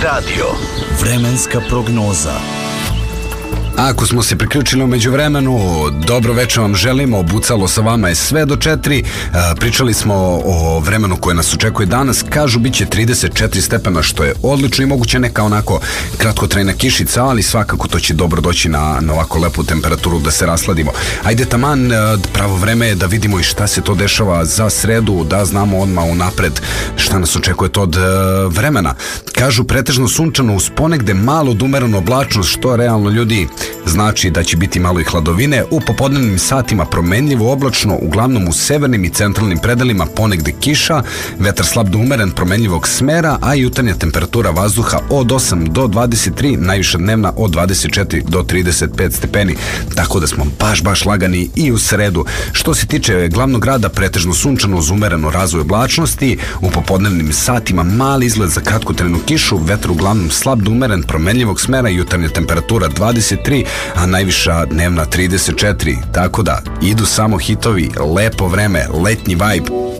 radio. Vremenska prognoza. Ako smo se priključili u međuvremenu, dobro večer vam želimo, Bucalo sa vama je sve do 4. Pričali smo o vremenu koje nas očekuje danas, kažu bit će 34 stepena, što je odlično i moguće neka onako kratkotrajna kišica, ali svakako to će dobro doći na ovako lepu temperaturu da se rasladimo. Ajde taman, pravo vreme je da vidimo i šta se to dešava za sredu, da znamo odmah unapred šta nas očekuje to od vremena. Kažu pretežno sunčano uz ponegde malo umerenu oblačnost, što realno ljudi znači da će biti malo i hladovine. U popodnevnim satima promenljivo oblačno, uglavnom u severnim i centralnim predelima ponegde kiša, vetar slab do umeren promenljivog smera, a jutarnja temperatura vazduha od 8 do 23, najviša dnevna od 24 do 35 stepeni, tako da smo baš lagani i u sredu. Što se tiče glavnog grada, pretežno sunčano uz umereno razvoj oblačnosti, u popodnevnim satima mali izgled za kratkotrajnu kišu, vetar uglavnom slab do umeren promenljivog smera, jutarnja temperatura 23, a najviša dnevna 34, tako da idu samo hitovi, lepo vreme, letnji vibe.